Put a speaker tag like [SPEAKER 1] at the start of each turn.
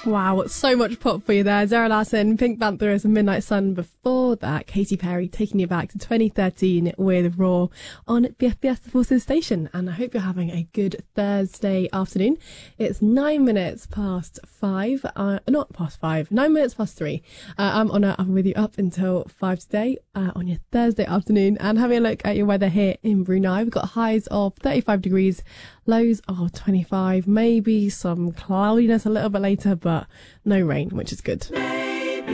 [SPEAKER 1] Wow, so much pop for you there. Zara Larsson, Pink Pantheress and Midnight Sun. Before that, Katy Perry taking you back to 2013 with Raw on BFBS The Forces station. And I hope you're having a good Thursday afternoon. It's 9 minutes past 5. Not past 5, 9 minutes past 3. I'm Honor. I'm with you up until 5 today on your Thursday afternoon. And having a look at your weather here in Brunei. We've got highs of 35 degrees, lows of 25, maybe some cloudiness a little bit later, but no rain, which is good.